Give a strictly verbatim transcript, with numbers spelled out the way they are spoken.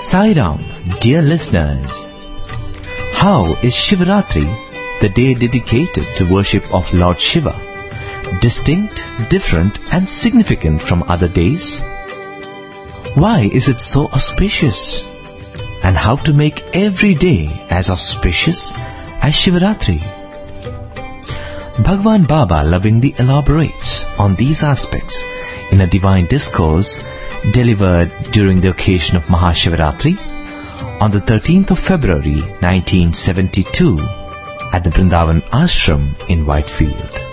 Sai Ram, dear listeners. How is Shivaratri, the day dedicated to worship of Lord Shiva, distinct, different and significant from other days? Why is it so auspicious? And how to make every day as auspicious as Shivaratri? Bhagwan Baba lovingly elaborates on these aspects in a divine discourse delivered during the occasion of Mahashivaratri on the thirteenth of February nineteen seventy-two at the Vrindavan Ashram in Whitefield.